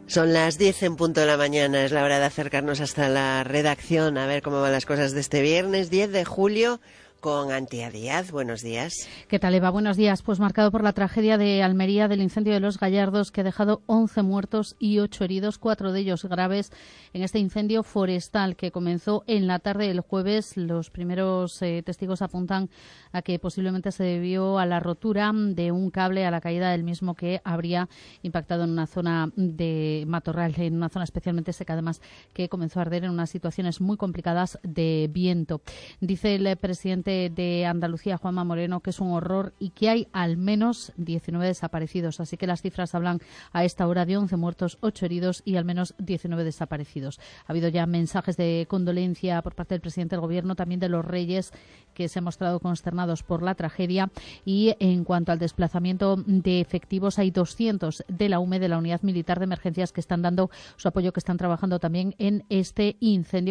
Son las 10 en punto de la mañana, es la hora de acercarnos hasta la redacción a ver cómo van las cosas de este viernes 10 de julio con Antía Díaz. Buenos días. ¿Qué tal, Eva? Buenos días. Pues marcado por la tragedia de Almería del incendio de Los Gallardos, que ha dejado 11 muertos y 8 heridos, 4 de ellos graves, en este incendio forestal que comenzó en la tarde del jueves. Los primeros testigos apuntan a que posiblemente se debió a la rotura de un cable, a la caída del mismo, que habría impactado en una zona de matorral, en una zona especialmente seca, además, que comenzó a arder en unas situaciones muy complicadas de viento. Dice el presidente de Andalucía, Juanma Moreno, que es un horror y que hay al menos 19 desaparecidos. Así que las cifras hablan a esta hora de 11 muertos, 8 heridos y al menos 19 desaparecidos. Ha habido ya mensajes de condolencia por parte del presidente del Gobierno, también de los Reyes, que se han mostrado consternados por la tragedia. Y en cuanto al desplazamiento de efectivos, hay 200 de la UME, de la Unidad Militar de Emergencias, que están dando su apoyo, que están trabajando también en este incendio